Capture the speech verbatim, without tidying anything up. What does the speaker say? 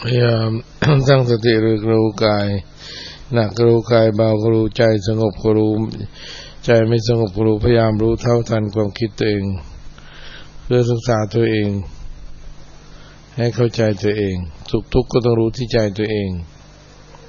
พยายามตั้งสติรู้รู้กายหนักรู้กายเบาก็รู้ใจสงบก็รู้ใจไม่สงบก็รู้พยายามรู้เท่าทันความคิดตัวเองเพื่อศึกษาตัวเองให้เข้าใจตัวเองสุขทุกข์ก็ต้องรู้ที่ใจตัวเอง